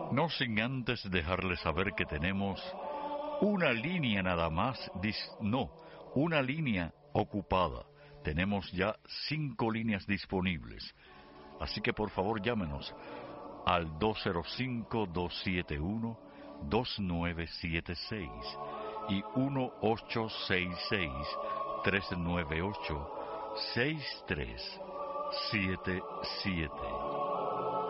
No sin antes dejarles saber que tenemos una línea nada más, una línea ocupada. Tenemos ya 5 líneas disponibles. Así que por favor llámenos al 205-271-2976 y 1-866-398-6377.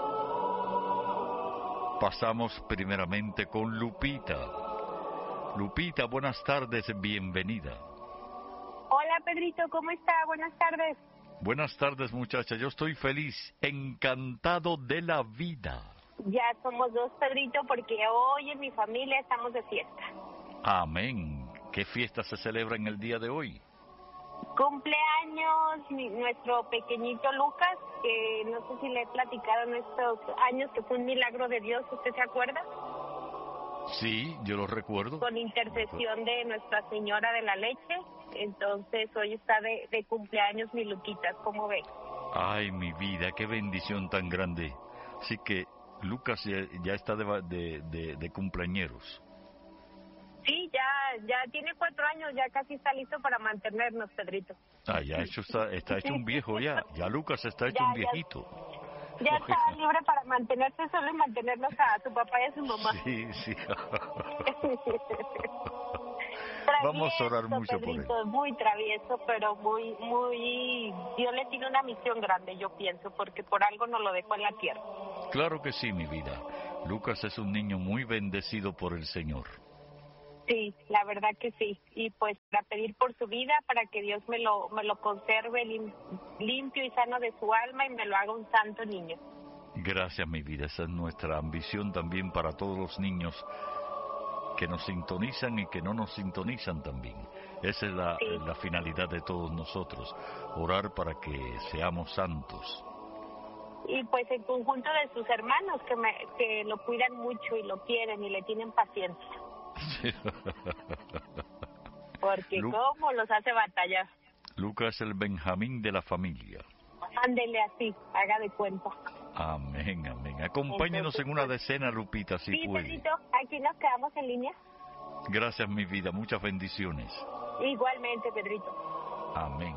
Pasamos primeramente con Lupita. Lupita, buenas tardes, bienvenida. Hola Pedrito, ¿cómo está? Buenas tardes. Buenas tardes, muchacha, yo estoy feliz, encantado de la vida. Ya somos 2, Pedrito, porque hoy en mi familia estamos de fiesta. Amén. ¿Qué fiesta se celebra en el día de hoy? Cumpleaños nuestro pequeñito Lucas, que no sé si le he platicado en estos años que fue un milagro de Dios, ¿usted se acuerda? Sí, yo lo recuerdo. Con intercesión de Nuestra Señora de la Leche, entonces hoy está de cumpleaños mi Luquitas, ¿cómo ve? Ay, mi vida, qué bendición tan grande. Así que Lucas ya está de cumpleañeros. Sí, ya tiene 4 años, ya casi está listo para mantenernos, Pedrito. Ah, ya está hecho un viejo ya Lucas está hecho un viejito. Ya está libre para mantenerse solo y mantenernos a su papá y a su mamá. Sí. Travieso, vamos a orar mucho, Pedrito, por él. Muy travieso, pero muy... Dios le tiene una misión grande, yo pienso, porque por algo nos lo dejó en la tierra. Claro que sí, mi vida. Lucas es un niño muy bendecido por el Señor. Sí, la verdad que sí. Y pues para pedir por su vida, para que Dios me lo conserve limpio y sano de su alma y me lo haga un santo niño. Gracias, mi vida. Esa es nuestra ambición también para todos los niños que nos sintonizan y que no nos sintonizan también. Esa es la finalidad de todos nosotros, orar para que seamos santos. Y pues el conjunto de sus hermanos que lo cuidan mucho y lo quieren y le tienen paciencia. Porque cómo los hace batallar. Lucas es el Benjamín de la familia. Ándele así, haga de cuenta. Amén. Acompáñenos en una decena, Lupita, si puede. Sí, Pedrito, aquí nos quedamos en línea. Gracias, mi vida, muchas bendiciones. Igualmente, Pedrito. Amén.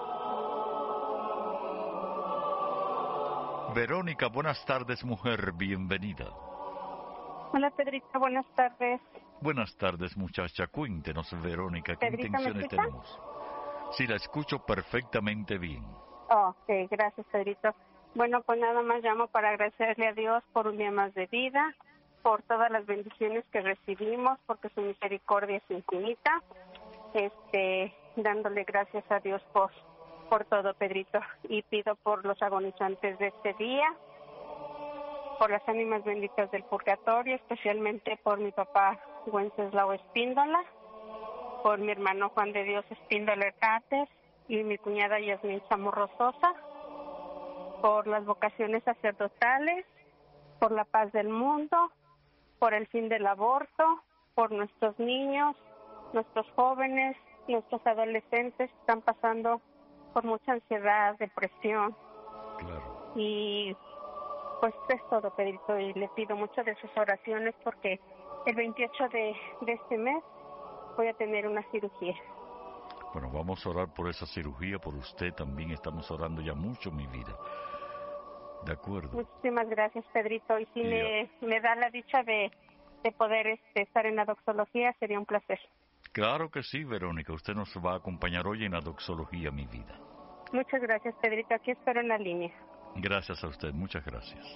Verónica, buenas tardes, mujer, bienvenida. Hola, Pedrito, buenas tardes. Buenas tardes, muchacha. Cuéntenos, Verónica, ¿qué Pedrito, intenciones tenemos? Sí, la escucho perfectamente bien. Ok, gracias, Pedrito. Bueno, pues nada más llamo para agradecerle a Dios por un día más de vida, por todas las bendiciones que recibimos, porque su misericordia es infinita. Dándole gracias a Dios por todo, Pedrito. Y pido por los agonizantes de este día, por las ánimas benditas del purgatorio, especialmente por mi papá Wenceslao Espíndola, por mi hermano Juan de Dios Espíndola Hernández y mi cuñada Yasmín Chamorro Sosa, por las vocaciones sacerdotales, por la paz del mundo, por el fin del aborto, por nuestros niños, nuestros jóvenes, nuestros adolescentes que están pasando por mucha ansiedad, depresión. Claro. Y pues es todo, Pedrito, y le pido mucho de sus oraciones porque el 28 de este mes voy a tener una cirugía. Bueno, vamos a orar por esa cirugía, por usted también. Estamos orando ya mucho, mi vida. ¿De acuerdo? Muchísimas gracias, Pedrito. Y si me da la dicha de poder estar en la doxología, sería un placer. Claro que sí, Verónica. Usted nos va a acompañar hoy en la doxología, mi vida. Muchas gracias, Pedrito. Aquí espero en la línea. Gracias a usted. Muchas gracias.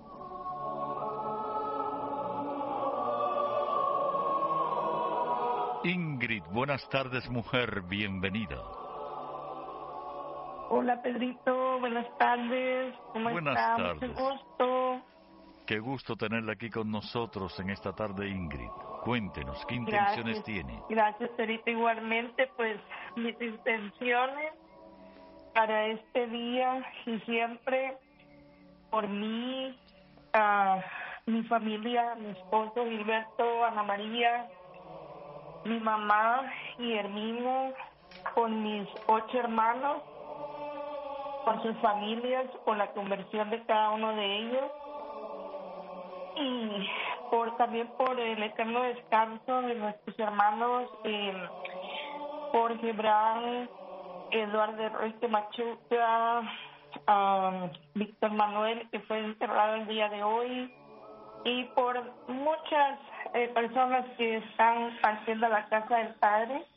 Ingrid, buenas tardes, mujer, bienvenida. Hola, Pedrito, buenas tardes. ¿Cómo buenas está? Tardes. Mucho gusto. Qué gusto tenerla aquí con nosotros en esta tarde, Ingrid. Cuéntenos, ¿qué intenciones tiene? Gracias, Pedrito. Igualmente, pues, mis intenciones para este día y siempre por mí, mi familia, mi esposo Gilberto, Ana María, mi mamá y Hermino, con mis 8 hermanos, con sus familias, con la conversión de cada uno de ellos y también por el eterno descanso de nuestros hermanos Jorge Brand, Eduardo Roeste Machuca, Víctor Manuel, que fue enterrado el día de hoy, y por muchas personas que están haciendo la casa del Padre.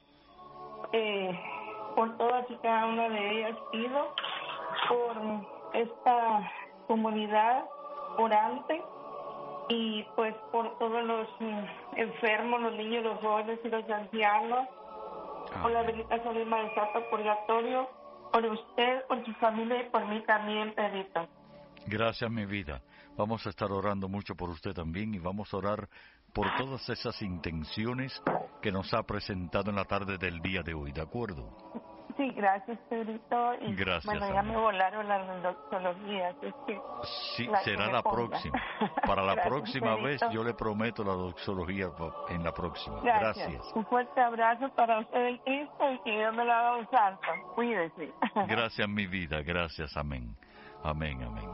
Por todas y cada una de ellas pido por esta comunidad orante y pues por todos los enfermos, los niños, los jóvenes y los ancianos, por la bendita Santísima del Santo Purgatorio, por usted, por su familia y por mí también, Pedrito. Gracias, mi vida. Vamos a estar orando mucho por usted también y vamos a orar por todas esas intenciones que nos ha presentado en la tarde del día de hoy, ¿de acuerdo? Sí, gracias, Pedrito. Y, gracias. Bueno, ya me volaron las doxologías. Es que sí, será la próxima. Para la gracias, próxima Pedrito. Vez yo le prometo la doxología en la próxima. Gracias. Un fuerte abrazo para usted en Cristo y que Dios me lo haga un santo. Cuídese. Gracias, mi vida. Gracias. Amén. Amén, amén.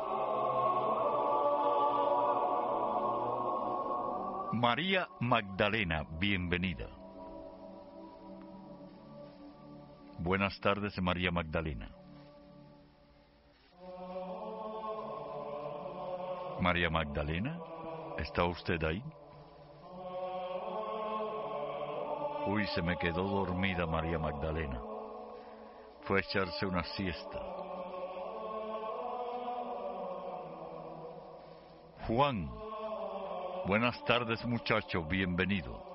María Magdalena, bienvenida. Buenas tardes, María Magdalena. María Magdalena, ¿está usted ahí? Uy, se me quedó dormida María Magdalena. Fue a echarse una siesta. Juan, buenas tardes, muchacho, bienvenido.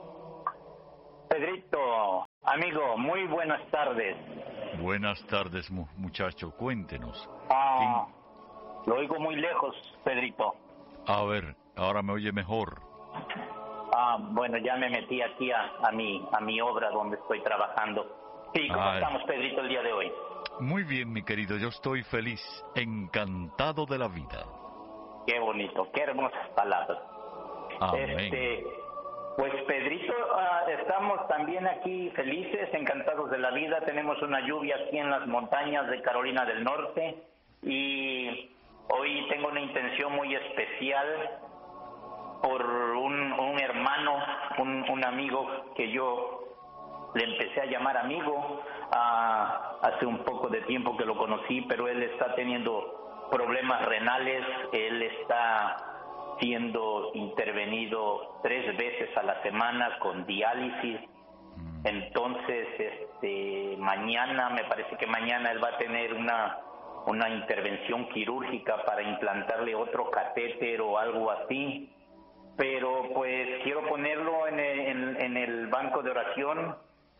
Pedrito, amigo, muy buenas tardes. Buenas tardes, muchacho, cuéntenos. Lo oigo muy lejos, Pedrito. A ver, ahora me oye mejor. Bueno, ya me metí aquí a mi obra donde estoy trabajando. Sí, ¿cómo estamos, Pedrito, el día de hoy? Muy bien, mi querido, yo estoy feliz, encantado de la vida. Qué bonito, qué hermosas palabras. Amén. Pues Pedrito, estamos también aquí felices, encantados de la vida. Tenemos una lluvia aquí en las montañas de Carolina del Norte y hoy tengo una intención muy especial por un hermano, un amigo que yo le empecé a llamar amigo hace un poco de tiempo que lo conocí, pero él está teniendo problemas renales, él está siendo intervenido 3 veces a la semana con diálisis. Entonces, mañana, me parece que mañana él va a tener una intervención quirúrgica para implantarle otro catéter o algo así. Pero pues quiero ponerlo en el banco de oración.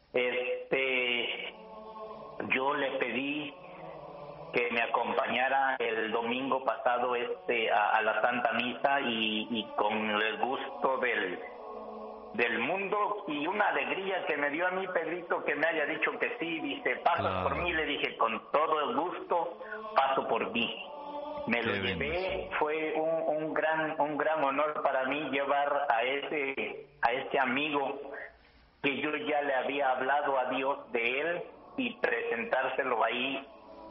Yo le pedí que me acompañara el domingo pasado a la Santa Misa y con el gusto del mundo y una alegría que me dio a mí, Pedrito, que me haya dicho que sí. Dice, ¿pasas por mí? Le dije, con todo el gusto, paso por mí. Me lo llevé, fue un gran honor para mí llevar a ese amigo que yo ya le había hablado a Dios de él y presentárselo ahí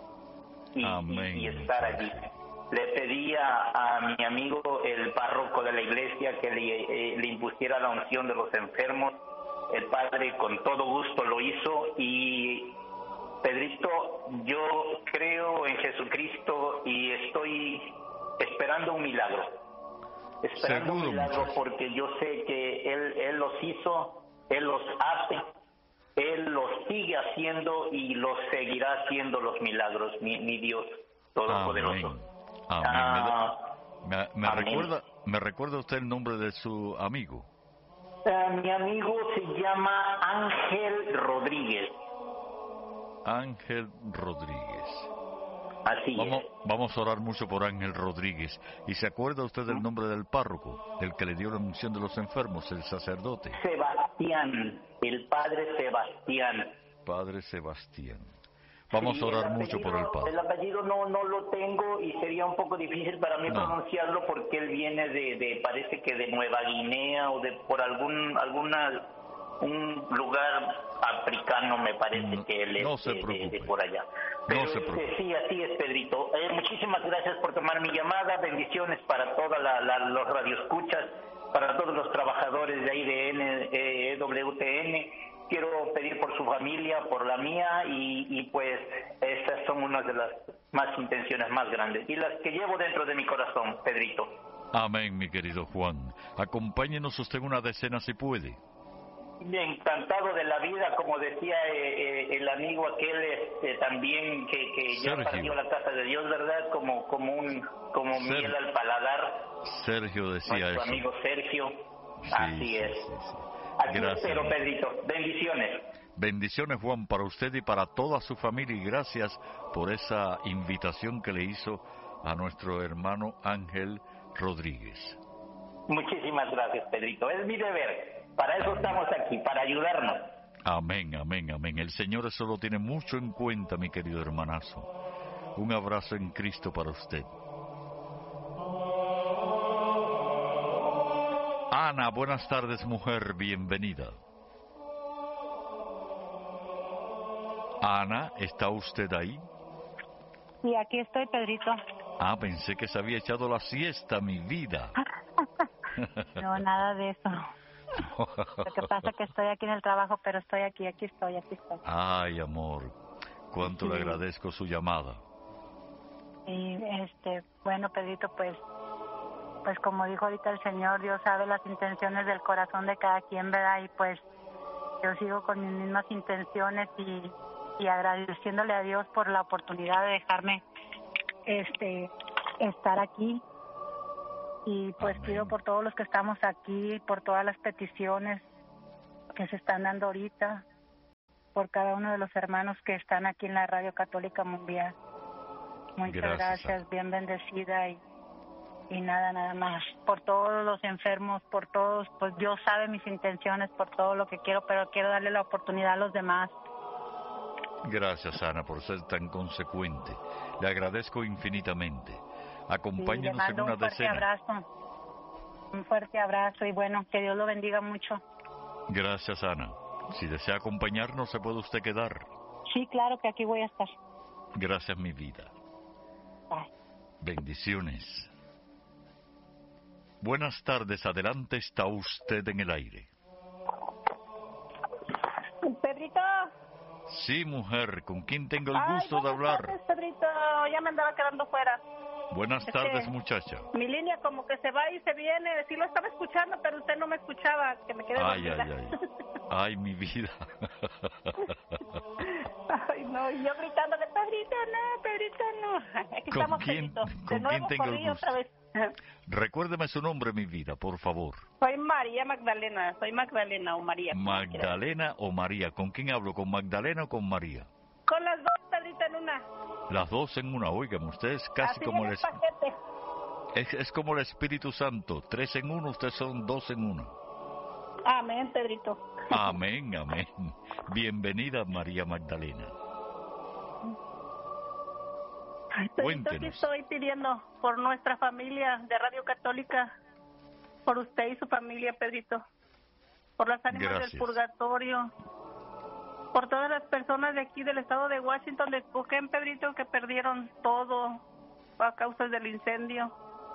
y estar allí. Le pedí a mi amigo, el párroco de la iglesia, que le impusiera la unción de los enfermos. El padre con todo gusto lo hizo y Pedrito, yo creo en Jesucristo y estoy esperando un milagro. Esperando un milagro porque yo sé que Él los hizo, Él los hace, Él los sigue haciendo y los seguirá haciendo los milagros, mi Dios Todopoderoso. Amén. ¿Me recuerda usted el nombre de su amigo? Mi amigo se llama Ángel Rodríguez. Ángel Rodríguez. Así vamos a orar mucho por Ángel Rodríguez. ¿Y se acuerda usted del nombre del párroco, el que le dio la unción de los enfermos, el sacerdote? Sebastián, el padre Sebastián. Padre Sebastián. Vamos a orar mucho por el padre. El apellido no lo tengo y sería un poco difícil para mí pronunciarlo porque él viene parece que de Nueva Guinea o por alguna un lugar africano, me parece que él no es se preocupe. de por allá. Pero No se preocupe. sí, así es, Pedrito. Muchísimas gracias por tomar mi llamada. Bendiciones para todos los radioescuchas, para todos los trabajadores de ahí de EWTN. Quiero pedir por su familia, por la mía, y pues esas son una de las más intenciones más grandes y las que llevo dentro de mi corazón, Pedrito. Amén, mi querido Juan. Acompáñenos usted en una decena si puede. Encantado de la vida, como decía el amigo aquel también que ya Sergio. partió la casa de Dios, ¿verdad? Como miel al paladar. Sergio decía Nuestro eso. amigo Sergio. Sí, Así es. sí. Aquí Gracias. espero, Pedrito. Bendiciones. Bendiciones, Juan, para usted y para toda su familia, y gracias por esa invitación que le hizo a nuestro hermano Ángel Rodríguez. Muchísimas gracias, Pedrito. Es mi deber. Para eso estamos aquí, para ayudarnos. Amén, amén, amén. El Señor eso lo tiene mucho en cuenta, mi querido hermanazo. Un abrazo en Cristo para usted. Ana, buenas tardes, mujer, bienvenida. Ana, ¿está usted ahí? Y aquí estoy, Pedrito. Ah, pensé que se había echado la siesta, mi vida. No, nada de eso. Lo que pasa es que estoy aquí en el trabajo, pero estoy aquí estoy. Ay, amor, cuánto le agradezco su llamada. Y bueno, Pedrito, pues como dijo ahorita el Señor, Dios sabe las intenciones del corazón de cada quien, ¿verdad? Y pues yo sigo con mis mismas intenciones y agradeciéndole a Dios por la oportunidad de dejarme estar aquí. Y pues Amén. pido por todos los que estamos aquí, por todas las peticiones que se están dando ahorita, por cada uno de los hermanos que están aquí en la Radio Católica Mundial. Muchas gracias, bien bendecida y nada más. Por todos los enfermos, por todos, pues Dios sabe mis intenciones, por todo lo que quiero, pero quiero darle la oportunidad a los demás. Gracias, Ana, por ser tan consecuente. Le agradezco infinitamente. Acompáñenos en una decena. Un fuerte abrazo y bueno, que Dios lo bendiga mucho. Gracias, Ana. Si desea acompañarnos, se puede usted quedar. Sí, claro que aquí voy a estar. Gracias, mi vida. Bye. Bendiciones. Buenas tardes, adelante, está usted en el aire. Pedrito. Sí, mujer, ¿con quién tengo el gusto de hablar? Buenas tardes, Pedrito, ya me andaba quedando fuera. Buenas tardes, muchacha. Mi línea como que se va y se viene, sí lo estaba escuchando, pero usted no me escuchaba, que me quedé dormida. Ay, mi vida. Ay, no, y yo gritándole, Pedrito, no. Aquí ¿Con estamos, quién, Pedrito. con De nuevo quién tengo el corrí gusto? otra vez. Recuérdeme su nombre, mi vida, por favor. Soy María Magdalena, o María. Magdalena o María. ¿Con quién hablo? ¿Con Magdalena o con María? Con las dos, Pedrito, en una. Las dos en una. Óigame, usted es casi así como el paquete. es como el Espíritu Santo. 3 en 1, ustedes son 2 en 1. Amén, Pedrito. Amén, amén. Bienvenida, María Magdalena. Pedrito, aquí estoy pidiendo por nuestra familia de Radio Católica, por usted y su familia, Pedrito, por las ánimas del purgatorio, por todas las personas de aquí del estado de Washington, de Spokane, Pedrito, que perdieron todo a causa del incendio.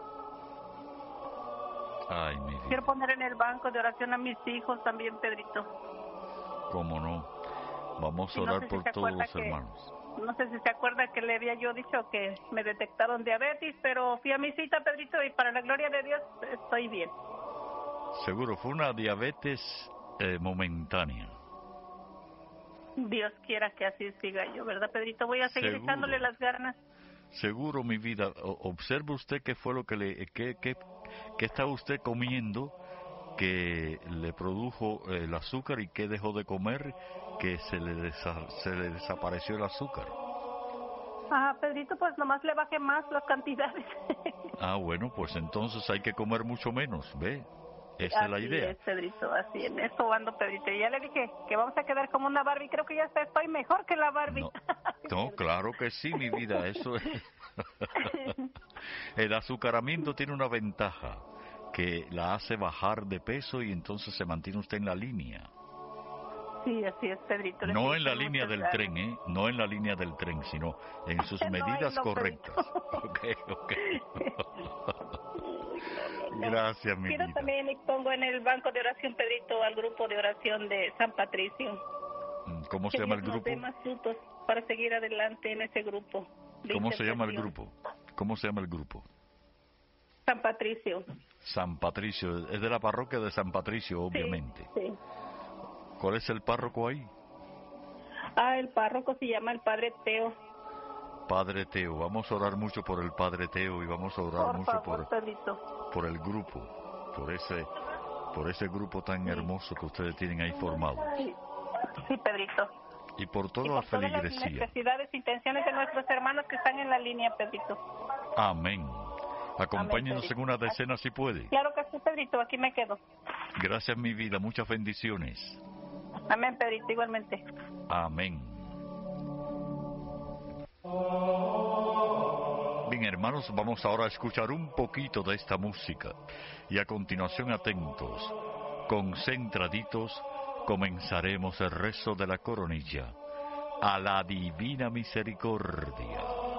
Ay, mi vida. Quiero poner en el banco de oración a mis hijos también, Pedrito. ¿Cómo no? Vamos a orar por todos los hermanos. No sé si se acuerda que le había yo dicho que me detectaron diabetes, pero fui a mi cita, Pedrito, y para la gloria de Dios estoy bien. Seguro, fue una diabetes momentánea. Dios quiera que así siga yo, ¿verdad, Pedrito? Voy a seguir echándole las ganas. Seguro, mi vida. Observe usted qué fue lo que qué está usted comiendo que le produjo el azúcar y qué dejó de comer que se le desapareció el azúcar. Pedrito, pues nomás le bajé más las cantidades. Bueno, pues entonces hay que comer mucho menos, ¿ve? Esa es la idea. Así es, Pedrito, así en eso ando, Pedrito. Y ya le dije que vamos a quedar como una Barbie. Creo que ya estoy mejor que la Barbie. No, claro que sí, mi vida, eso es. El azucaramiento tiene una ventaja, que la hace bajar de peso y entonces se mantiene usted en la línea. Sí, así es, Pedrito. Le No pido en la muchas línea del gracias. tren, ¿eh? No en la línea del tren, sino en sus No, ahí medidas no, correctas. Pedrito. Ok. Gracias, mi Quiero vida. también y pongo en el banco de oración, Pedrito, al grupo de oración de San Patricio. ¿Cómo se Que llama el Dios nos dé grupo? más frutos para seguir adelante en ese grupo. de ¿Cómo se llama el intercesión. grupo? ¿Cómo se llama el grupo? San Patricio. San Patricio. Es de la parroquia de San Patricio, obviamente. Sí. ¿Cuál es el párroco ahí? El párroco se llama el Padre Teo. Padre Teo. Vamos a orar mucho por el Padre Teo y vamos a orar Por mucho favor, Pedrito. por el grupo, por ese grupo tan hermoso que ustedes tienen ahí formado. Sí, Pedrito. Y por Y toda por la todas las feligresía. necesidades e intenciones de nuestros hermanos que están en la línea, Pedrito. Amén. Acompáñenos Pedrito. en una decena si puede. Claro que sí, Pedrito, aquí me quedo. Gracias, mi vida. Muchas bendiciones. Amén, Pedrito, igualmente. Amén. Bien, hermanos, vamos ahora a escuchar un poquito de esta música. Y a continuación, atentos, concentraditos, comenzaremos el rezo de la coronilla. A la divina misericordia.